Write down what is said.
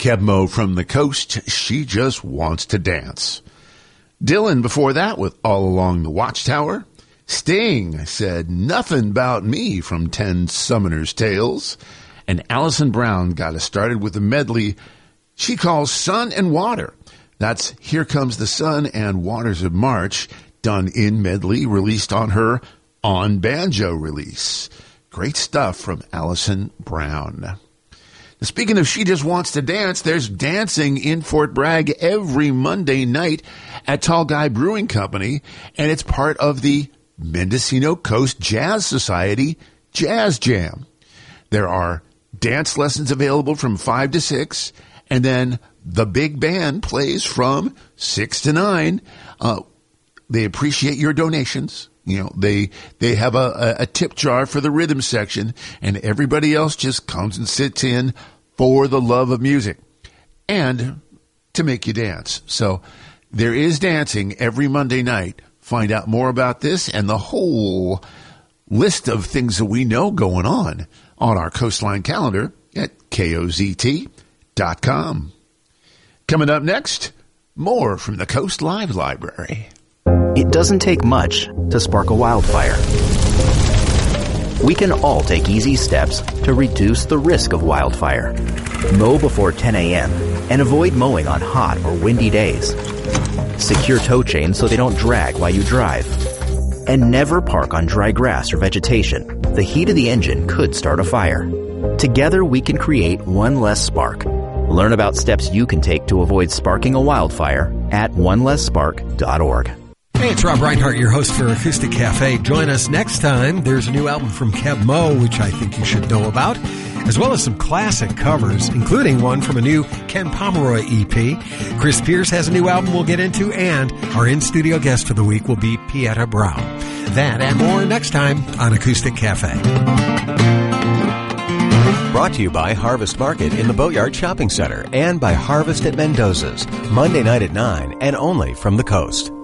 Keb Mo from the Coast. She just wants to dance. Dylan before that with All Along the Watchtower. Sting said Nothing About Me from 10 Summoner's Tales. And Alison Brown got us started with a medley she calls Sun and Water. That's Here Comes the Sun and Waters of March, done in medley, released on her On Banjo release. Great stuff from Alison Brown. Now, speaking of She Just Wants to Dance, there's dancing in Fort Bragg every Monday night at Tall Guy Brewing Company, and it's part of the Mendocino Coast Jazz Society Jazz Jam. There are dance lessons available from 5 to 6, and then the big band plays from 6 to 9. They appreciate your donations. You know, they have a tip jar for the rhythm section, and everybody else just comes and sits in for the love of music and to make you dance. So there is dancing every Monday night. Find out more about this and the whole list of things that we know going on our Coastline calendar at KOZT.com. Coming up next, more from the Coast Live Library. It doesn't take much to spark a wildfire. We can all take easy steps to reduce the risk of wildfire. Mow before 10 a.m. and avoid mowing on hot or windy days. Secure tow chains so they don't drag while you drive. And never park on dry grass or vegetation. The heat of the engine could start a fire. Together we can create one less spark. Learn about steps you can take to avoid sparking a wildfire at onelessspark.org. Hey, it's Rob Reinhart, your host for Acoustic Cafe. Join us next time. There's a new album from Keb Mo, which I think you should know about, as well as some classic covers, including one from a new Ken Pomeroy EP. Chris Pierce has a new album we'll get into, and our in-studio guest for the week will be Pieta Brown. That and more next time on Acoustic Cafe. Brought to you by Harvest Market in the Boatyard Shopping Center and by Harvest at Mendoza's, Monday night at 9 and only from the Coast.